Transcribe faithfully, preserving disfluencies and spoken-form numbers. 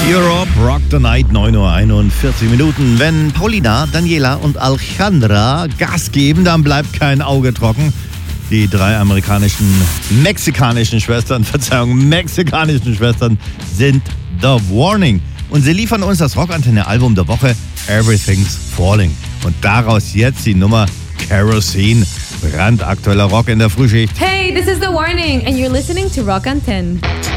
Europe Rock the Night, neun Uhr einundvierzig Minuten. Wenn Paulina, Daniela und Alejandra Gas geben, dann bleibt kein Auge trocken. Die drei amerikanischen, mexikanischen Schwestern, Verzeihung, mexikanischen Schwestern sind The Warning. Und sie liefern uns das Rockantenne-Album der Woche, Everything's Falling. Und daraus jetzt die Nummer Kerosene. Brandaktueller Rock in der Frühschicht. Hey, this is The Warning and you're listening to Rock Antenne.